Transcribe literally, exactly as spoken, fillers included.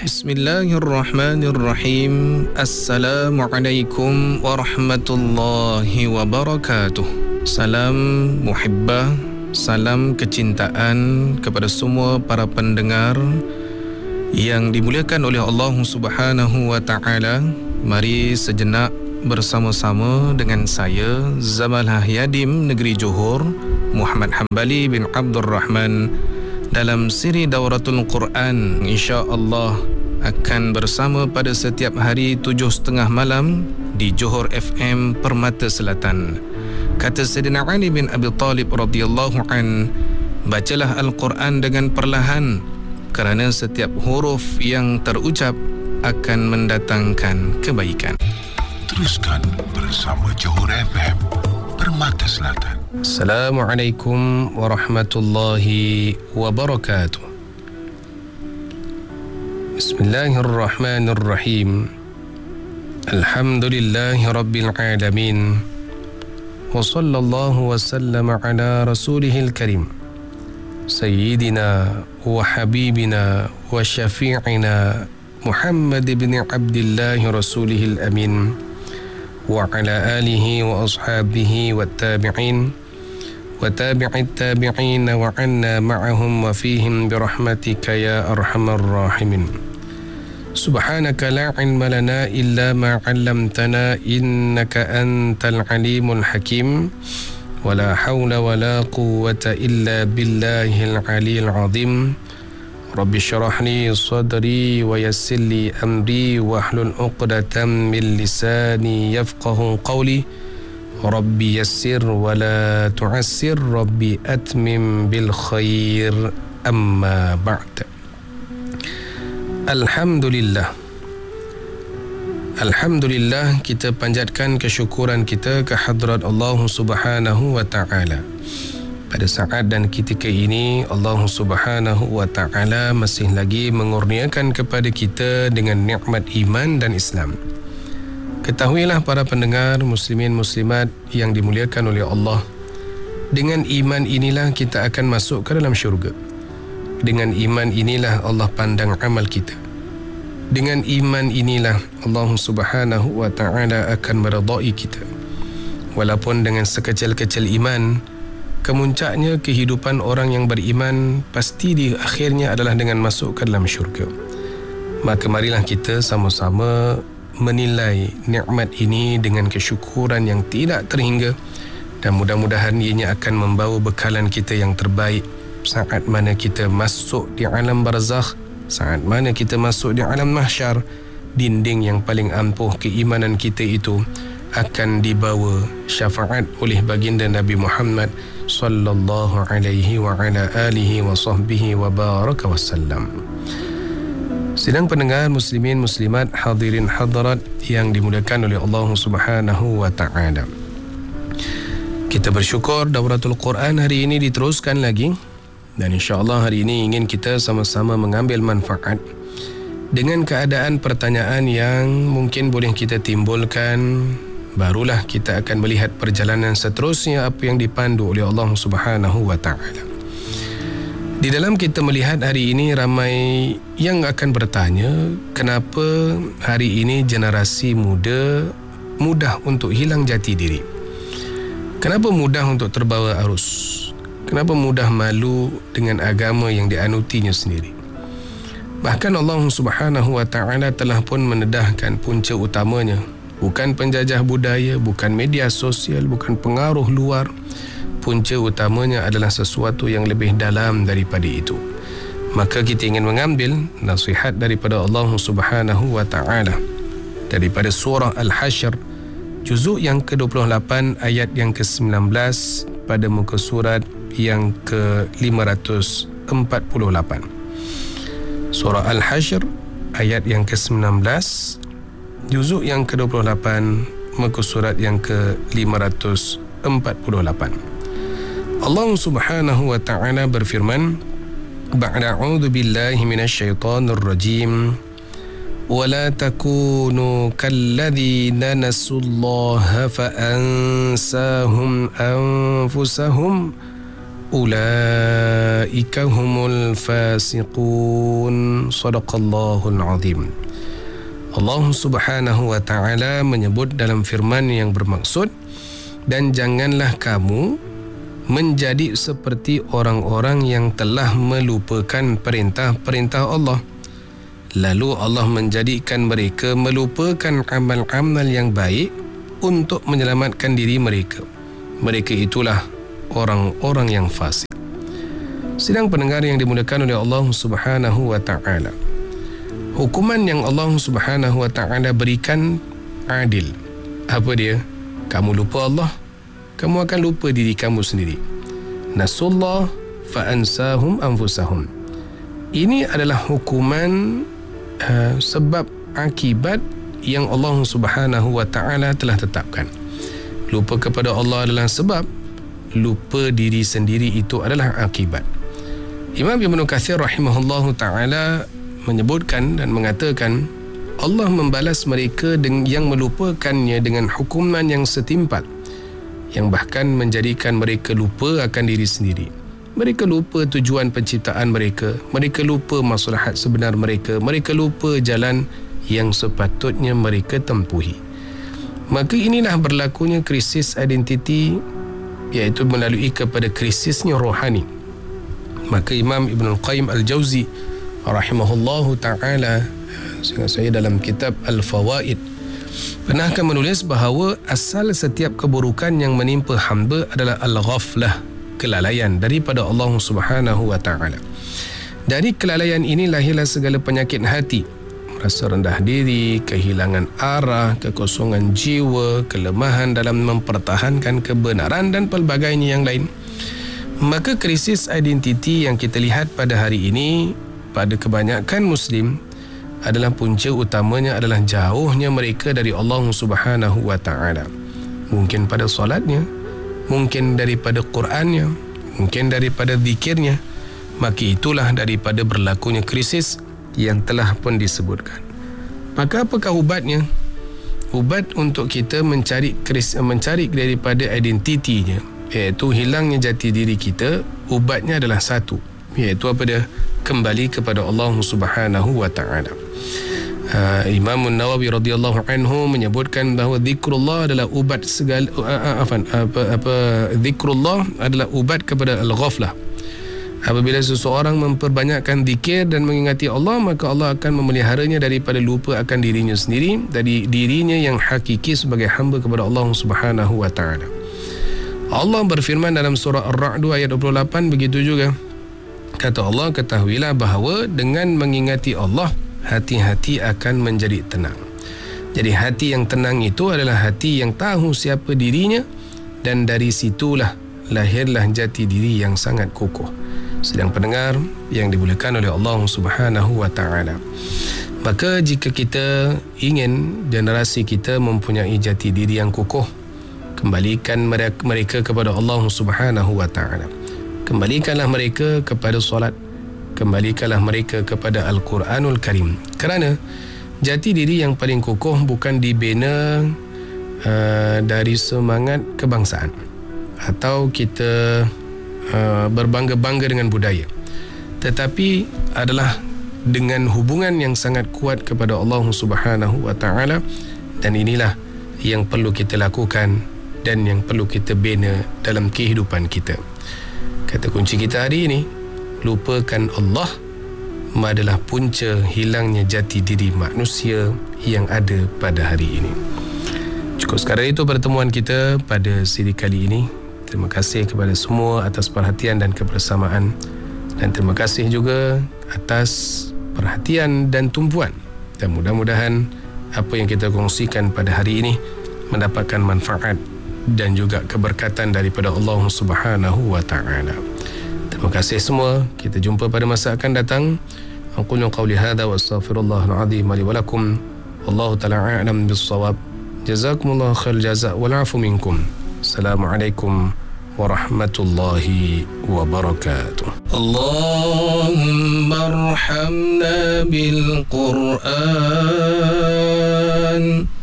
Bismillahirrahmanirrahim. Assalamualaikum warahmatullahi wabarakatuh. Salam muhibbah, salam kecintaan kepada semua para pendengar yang dimuliakan oleh Allah Subhanahu wa taala. Mari sejenak bersama-sama dengan saya Zamalah Yadim Negeri Johor, Muhammad Hambali bin Abdul Rahman, dalam siri Dauratul Quran. InsyaAllah akan bersama pada setiap hari tujuh setengah malam di Johor F M Permata Selatan. Kata Sayyidina Ali bin Abi Talib radhiyallahu an, bacalah Al-Quran dengan perlahan, kerana setiap huruf yang terucap akan mendatangkan kebaikan. Teruskan bersama Johor F M Permata Selatan. Assalamualaikum warahmatullahi wabarakatuh. Bismillahirrahmanirrahim. Alhamdulillahi rabbil alamin. Wa sallallahu wa sallama ala rasulihil karim, Sayyidina wa habibina wa syafi'ina Muhammad ibn Abdillahi rasulihil amin, wa ala alihi wa ashabihi wa tabi'in wa tabi'it tabi'in wa anna ma'ahum wa fihim birahmatika ya arhamar rahimin. Subhanaka la ilma lana illa ma 'allamtana innaka antal alimul hakim, wa la hawla wa la quwwata illa billahil aliyil azim. Rabbi syrah li sadri wa yassir li amri wahlul 'uqdatam min lisani yafqahu qawli. Rabbi yassir wa la tu'assir, Rabbi atmim bil khair. Amma ba'd. Alhamdulillah. Alhamdulillah, kita panjatkan kesyukuran kita ke hadrat Allah Subhanahu wa taala. Pada saat dan ketika ini Allah Subhanahu wa taala masih lagi mengurniakan kepada kita dengan nikmat iman dan Islam. Ketahuilah para pendengar muslimin muslimat yang dimuliakan oleh Allah, dengan iman inilah kita akan masuk ke dalam syurga. Dengan iman inilah Allah pandang amal kita. Dengan iman inilah Allah Subhanahu wa taala akan meridai kita. Walaupun dengan sekecil-kecil iman, kemuncaknya kehidupan orang yang beriman pasti di akhirnya adalah dengan masuk ke dalam syurga. Maka marilah kita sama-sama menilai nikmat ini dengan kesyukuran yang tidak terhingga, dan mudah-mudahan ianya akan membawa bekalan kita yang terbaik saat mana kita masuk di alam barzakh, saat mana kita masuk di alam mahsyar. Dinding yang paling ampuh keimanan kita itu akan dibawa syafaat oleh baginda Nabi Muhammad sallallahu alaihi wa ala alihi wa sahbihi wa baraka wasallam. Sidang pendengar muslimin muslimat, hadirin hadirat yang dimuliakan oleh Allah Subhanahu wa taala. Kita bersyukur Dauratul Quran hari ini diteruskan lagi, dan insya-Allah hari ini ingin kita sama-sama mengambil manfaat dengan keadaan pertanyaan yang mungkin boleh kita timbulkan. Barulah kita akan melihat perjalanan seterusnya apa yang dipandu oleh Allah Subhanahu wa taala. Di dalam kita melihat hari ini, ramai yang akan bertanya, kenapa hari ini generasi muda mudah untuk hilang jati diri? Kenapa mudah untuk terbawa arus? Kenapa mudah malu dengan agama yang dianutinya sendiri? Bahkan Allah Subhanahu wa taala telah pun mendedahkan punca utamanya. Bukan penjajah budaya, bukan media sosial, bukan pengaruh luar. Punca utamanya adalah sesuatu yang lebih dalam daripada itu. Maka kita ingin mengambil nasihat daripada Allah Subhanahu wa taala daripada surah Al-Hasyr, juzuk yang ke dua puluh lapan ayat yang ke sembilan belas pada muka surat yang ke lima ratus empat puluh lapan. Surah Al-Hasyr ayat yang ke sembilan belas, juzuk yang ke dua puluh lapan, muka surat yang ke lima ratus empat puluh lapan. Allah Subhanahu wa taala berfirman, ba'da a'udzu billahi minasyaitonir rajim, wa la takunu kalladzina nasullaha fa ansahum anfusahum ulaika humul fasiqun. Sadaqallahul azim. Allah Subhanahu wa ta'ala menyebut dalam firman yang bermaksud, dan janganlah kamu menjadi seperti orang-orang yang telah melupakan perintah-perintah Allah. Lalu Allah menjadikan mereka melupakan amal-amal yang baik untuk menyelamatkan diri mereka. Mereka itulah orang-orang yang fasik. Sidang pendengar yang dimuliakan oleh Allah Subhanahu wa ta'ala, hukuman yang Allah Subhanahu wa ta'ala berikan adil. Apa dia? Kamu lupa Allah, kamu akan lupa diri kamu sendiri. Nasullah fa ansahum anfusahum. Ini adalah hukuman uh, sebab akibat yang Allah Subhanahu wa ta'ala telah tetapkan. Lupa kepada Allah adalah sebab, lupa diri sendiri itu adalah akibat. Imam Ibn Katsir rahimahullahu ta'ala menyebutkan dan mengatakan, Allah membalas mereka yang melupakannya dengan hukuman yang setimpal, yang bahkan menjadikan mereka lupa akan diri sendiri. Mereka lupa tujuan penciptaan mereka, mereka lupa maslahat sebenar mereka, mereka lupa jalan yang sepatutnya mereka tempuhi. Maka inilah berlakunya krisis identiti, iaitu melalui kepada krisisnya rohani. Maka Imam Ibn Al-Qayyim Al-Jauzi rahimahullahu ta'ala, sehingga saya dalam kitab Al-Fawaid pernah akan menulis bahawa asal setiap keburukan yang menimpa hamba adalah al-ghaflah, kelalaian daripada Allah Subhanahu wa ta'ala. Dari kelalaian ini lahirlah segala penyakit hati, rasa rendah diri, kehilangan arah, kekosongan jiwa, kelemahan dalam mempertahankan kebenaran dan pelbagainya yang lain. Maka krisis identiti yang kita lihat pada hari ini pada kebanyakan Muslim adalah punca utamanya adalah jauhnya mereka dari Allah Subhanahu wa ta'ala. Mungkin pada solatnya, mungkin daripada Qurannya, mungkin daripada zikirnya. Maka itulah daripada berlakunya krisis yang telah pun disebutkan. Maka apakah ubatnya? Ubat untuk kita mencari krisis, mencari daripada identitinya, iaitu hilangnya jati diri kita, ubatnya adalah satu, iaitu apa dia? Kembali kepada Allah Subhanahu wa ta'ala. Uh, Imam Nawawi radhiyallahu anhu menyebutkan bahawa zikrullah adalah ubat segala uh, uh, afan, apa apa zikrullah adalah ubat kepada al-ghaflah. Apabila seseorang memperbanyakkan zikir dan mengingati Allah, maka Allah akan memeliharanya daripada lupa akan dirinya sendiri, dari dirinya yang hakiki sebagai hamba kepada Allah Subhanahu wa ta'ala. Allah berfirman dalam surah Ar-Ra'd ayat dua puluh lapan begitu juga. Kata Allah, ketahuilah bahawa dengan mengingati Allah, hati-hati akan menjadi tenang. Jadi hati yang tenang itu adalah hati yang tahu siapa dirinya, dan dari situlah lahirlah jati diri yang sangat kokoh. Sedang pendengar yang dimuliakan oleh Allah Subhanahu wa ta'ala, maka jika kita ingin generasi kita mempunyai jati diri yang kokoh, kembalikan mereka kepada Allah Subhanahu wa ta'ala. Kembalikanlah mereka kepada solat, kembalikanlah mereka kepada Al-Quranul Karim. Kerana jati diri yang paling kokoh bukan dibina uh, dari semangat kebangsaan atau kita uh, berbangga-bangga dengan budaya, tetapi adalah dengan hubungan yang sangat kuat kepada Allah Subhanahu wa ta'ala. Dan inilah yang perlu kita lakukan dan yang perlu kita bina dalam kehidupan kita. Kata kunci kita hari ini, lupakan Allah adalah punca hilangnya jati diri manusia yang ada pada hari ini. Cukup sekadar itu pertemuan kita pada siri kali ini. Terima kasih kepada semua atas perhatian dan kebersamaan, dan terima kasih juga atas perhatian dan tumpuan, dan mudah-mudahan apa yang kita kongsikan pada hari ini mendapatkan manfaat dan juga keberkatan daripada Allah Subhanahu wa ta'ala. Terima kasih semua. Kita jumpa pada masa akan datang. Aqulu qawli hadha wa astaghfirullahal azim li wa lakum. Wallahu ta'ala a'lam bis-shawab. Jazakumullahu khair jazaa wal 'afu minkum. Assalamualaikum warahmatullahi wabarakatuh. Allahumma arhamna bil Qur'an